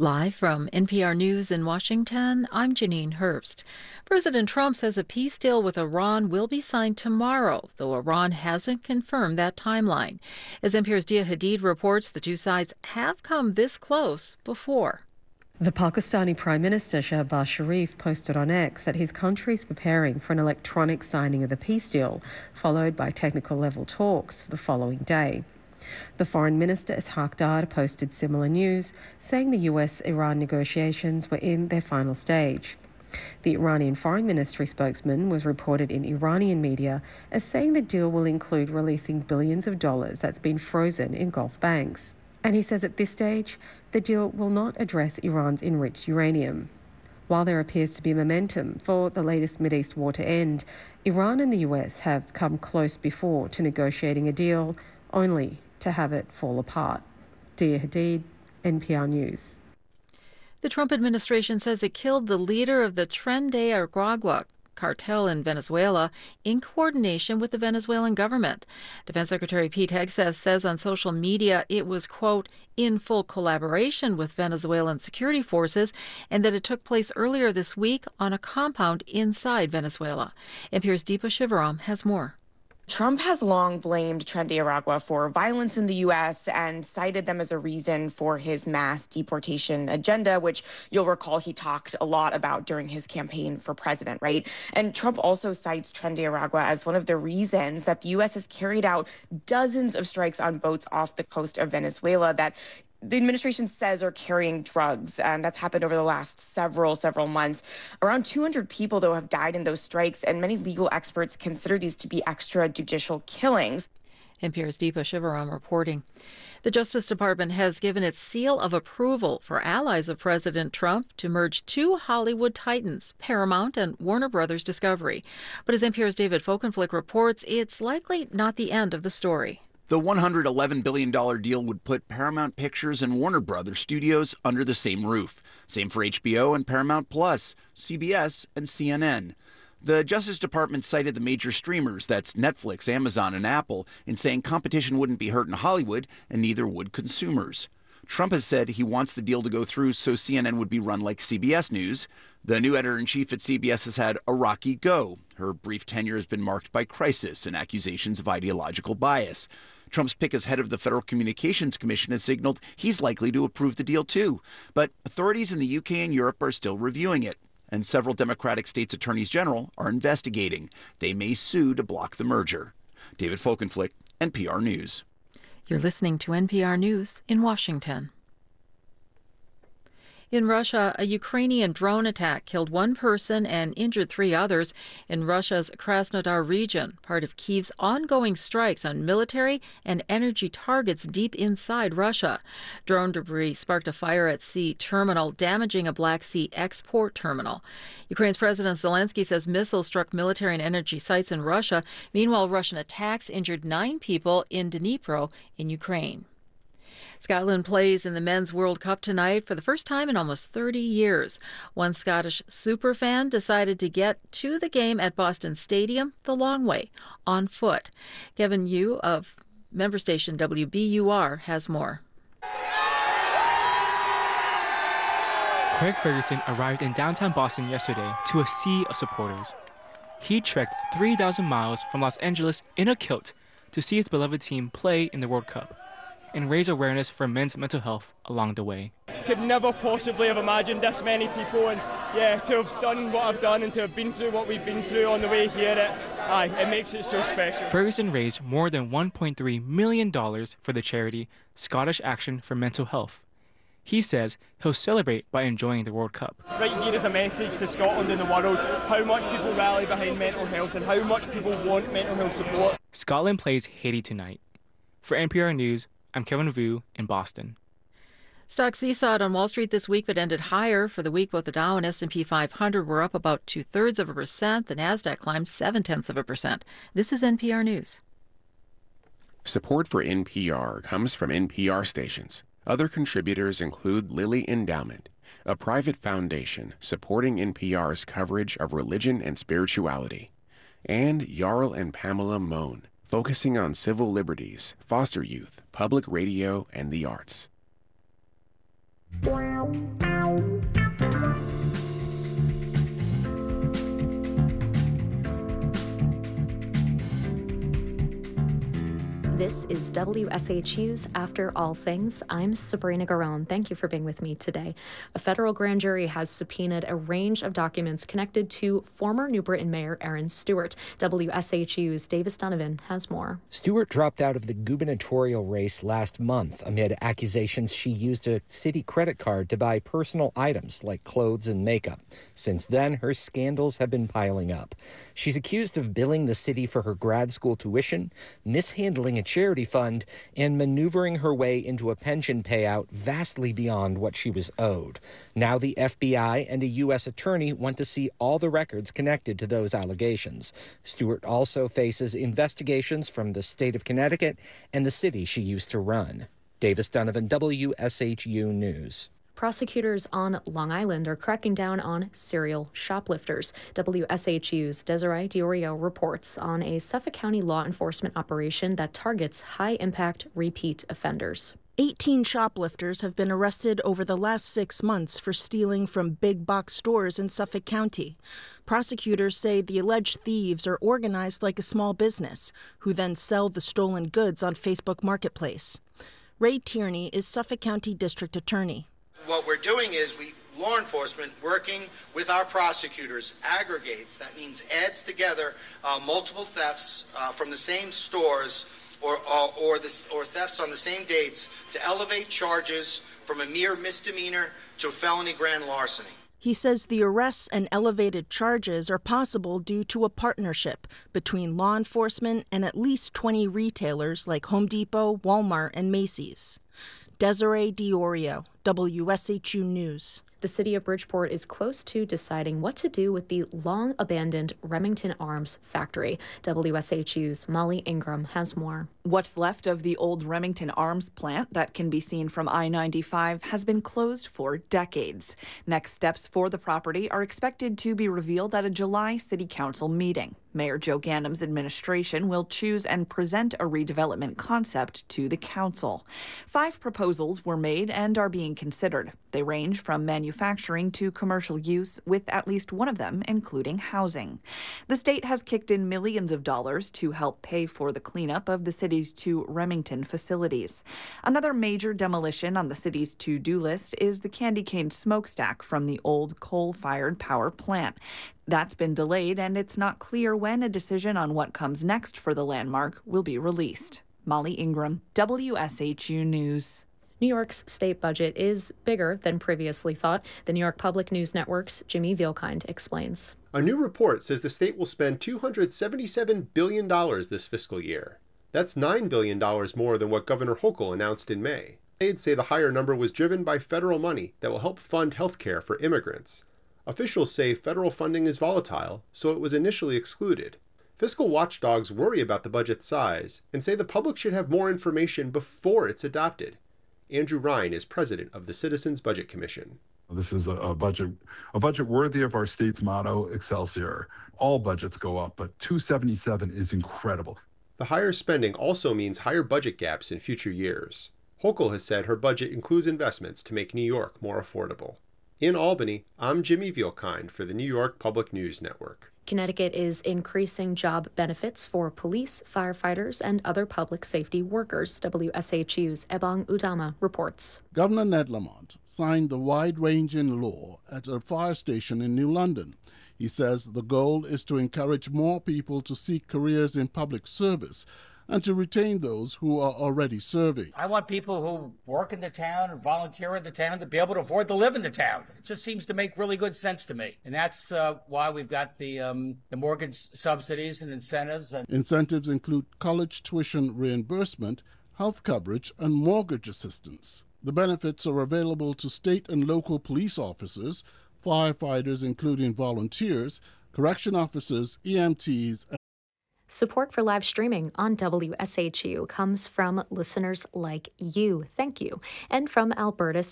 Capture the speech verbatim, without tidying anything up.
Live from N P R News in Washington, I'm Janine Herbst. President Trump says a peace deal with Iran will be signed tomorrow, though Iran hasn't confirmed that timeline. As N P R's Dia Hadid reports, the two sides have come this close before. The Pakistani Prime Minister Shehbaz Sharif posted on X that his country is preparing for an electronic signing of the peace deal, followed by technical level talks for the following day. The Foreign Minister Ishaq Dar posted similar news, saying the U S-Iran negotiations were in their final stage. The Iranian Foreign Ministry spokesman was reported in Iranian media as saying the deal will include releasing billions of dollars that's been frozen in Gulf banks. And he says at this stage, the deal will not address Iran's enriched uranium. While there appears to be momentum for the latest Mideast war to end, Iran and the U S have come close before to negotiating a deal, only to have it fall apart. Dia Hadid, N P R News. The Trump administration says it killed the leader of the Tren de Aragua cartel in Venezuela in coordination with the Venezuelan government. Defense Secretary Pete Hegseth says on social media it was, quote, in full collaboration with Venezuelan security forces, and that it took place earlier this week on a compound inside Venezuela. N P R's Deepa Shivaram has more. Trump has long blamed Tren de Aragua for violence in the U S and cited them as a reason for his mass deportation agenda, which you'll recall he talked a lot about during his campaign for president, right? And Trump also cites Tren de Aragua as one of the reasons that the U S has carried out dozens of strikes on boats off the coast of Venezuela that the administration says are carrying drugs, and that's happened over the last several, several months. Around two hundred people, though, have died in those strikes, and many legal experts consider these to be extrajudicial killings. N P R's Deepa Shivaram reporting. The Justice Department has given its seal of approval for allies of President Trump to merge two Hollywood titans, Paramount and Warner Brothers Discovery. But as N P R's David Folkenflik reports, it's likely not the end of the story. The one hundred eleven billion dollars deal would put Paramount Pictures and Warner Brothers Studios under the same roof. Same for H B O and Paramount Plus, C B S and C N N. The Justice Department cited the major streamers, that's Netflix, Amazon, and Apple, in saying competition wouldn't be hurt in Hollywood, and neither would consumers. Trump has said he wants the deal to go through so C N N would be run like C B S News. The new editor-in-chief at C B S has had a rocky go. Her brief tenure has been marked by crisis and accusations of ideological bias. Trump's pick as head of the Federal Communications Commission has signaled he's likely to approve the deal too. But authorities in the U K and Europe are still reviewing it, and several Democratic states' attorneys general are investigating. They may sue to block the merger. David Folkenflik, N P R News. You're listening to N P R News in Washington. In Russia, a Ukrainian drone attack killed one person and injured three others in Russia's Krasnodar region, part of Kyiv's ongoing strikes on military and energy targets deep inside Russia. Drone debris sparked a fire at sea terminal, damaging a Black Sea export terminal. Ukraine's President Zelensky says missiles struck military and energy sites in Russia. Meanwhile, Russian attacks injured nine people in Dnipro in Ukraine. Scotland plays in the Men's World Cup tonight for the first time in almost thirty years. One Scottish superfan decided to get to the game at Boston Stadium the long way, on foot. Kevin Yu of member station W B U R has more. Craig Ferguson arrived in downtown Boston yesterday to a sea of supporters. He trekked three thousand miles from Los Angeles in a kilt to see his beloved team play in the World Cup and raise awareness for men's mental health along the way. Could never possibly have imagined this many people, and yeah, to have done what I've done and to have been through what we've been through on the way here, it, aye, it makes it so special. Ferguson raised more than one point three million dollars for the charity Scottish Action for Mental Health. He says he'll celebrate by enjoying the World Cup. Right here is a message to Scotland and the world, how much people rally behind mental health and how much people want mental health support. Scotland plays Haiti tonight. For N P R News, I'm Kevin Vu in Boston. Stocks seesawed on Wall Street this week but ended higher. For the week, both the Dow and S and P five hundred were up about two-thirds of a percent. The Nasdaq climbed seven-tenths of a percent. This is N P R News. Support for N P R comes from N P R stations. Other contributors include Lilly Endowment, a private foundation supporting N P R's coverage of religion and spirituality, and Jarl and Pamela Mohn, focusing on civil liberties, foster youth, public radio, and the arts. This is W S H U's After All Things. I'm Sabrina Garone. Thank you for being with me today. A federal grand jury has subpoenaed a range of documents connected to former New Britain Mayor Erin Stewart. W S H U's Davis Donovan has more. Stewart dropped out of the gubernatorial race last month amid accusations she used a city credit card to buy personal items like clothes and makeup. Since then, her scandals have been piling up. She's accused of billing the city for her grad school tuition, mishandling a charity fund, and maneuvering her way into a pension payout vastly beyond what she was owed. Now the F B I and a U S attorney want to see all the records connected to those allegations. Stewart also faces investigations from the state of Connecticut and the city she used to run. Davis Donovan, W S H U News. Prosecutors on Long Island are cracking down on serial shoplifters. W S H U's Desiree Diorio reports on a Suffolk County law enforcement operation that targets high-impact repeat offenders. eighteen shoplifters have been arrested over the last six months for stealing from big box stores in Suffolk County. Prosecutors say the alleged thieves are organized like a small business, who then sell the stolen goods on Facebook Marketplace. Ray Tierney is Suffolk County District Attorney. What we're doing is we, law enforcement, working with our prosecutors, aggregates, that means adds together uh, multiple thefts uh, from the same stores or, or, or, this, or thefts on the same dates to elevate charges from a mere misdemeanor to a felony grand larceny. He says the arrests and elevated charges are possible due to a partnership between law enforcement and at least twenty retailers like Home Depot, Walmart, and Macy's. Desiree Diorio, W S H U News. The city of Bridgeport is close to deciding what to do with the long-abandoned Remington Arms factory. W S H U's Molly Ingram has more. What's left of the old Remington Arms plant that can be seen from I ninety-five has been closed for decades. Next steps for the property are expected to be revealed at a July City Council meeting. Mayor Joe Ghanem's administration will choose and present a redevelopment concept to the council. Five proposals were made and are being considered. They range from manufacturing to commercial use, with at least one of them including housing. The state has kicked in millions of dollars to help pay for the cleanup of the city's two Remington facilities. Another major demolition on the city's to-do list is the candy cane smokestack from the old coal-fired power plant. That's been delayed, and it's not clear when a decision on what comes next for the landmark will be released. Molly Ingram, W S H U News. New York's state budget is bigger than previously thought. The New York Public News Network's Jimmy Vielkind explains. A new report says the state will spend two hundred seventy-seven billion dollars this fiscal year. That's nine billion dollars more than what Governor Hochul announced in May. Aides say the higher number was driven by federal money that will help fund health care for immigrants. Officials say federal funding is volatile, so it was initially excluded. Fiscal watchdogs worry about the budget's size and say the public should have more information before it's adopted. Andrew Ryan is president of the Citizens Budget Commission. This is a, a budget a budget worthy of our state's motto, Excelsior. All budgets go up, but two seventy-seven is incredible. The higher spending also means higher budget gaps in future years. Hochul has said her budget includes investments to make New York more affordable. In Albany, I'm Jimmy Vielkind for the New York Public News Network. Connecticut is increasing job benefits for police, firefighters, and other public safety workers. W S H U's Ebong Udama reports. Governor Ned Lamont signed the wide-ranging law at a fire station in New London. He says the goal is to encourage more people to seek careers in public service and to retain those who are already serving. I want people who work in the town and volunteer in the town to be able to afford to live in the town. It just seems to make really good sense to me. And that's uh, why we've got the, um, the mortgage subsidies and incentives. And Incentives include college tuition reimbursement, health coverage, and mortgage assistance. The benefits are available to state and local police officers, firefighters including volunteers, correction officers, E M Ts, and Support for live streaming on W S H U comes from listeners like you. Thank you. And from Alberta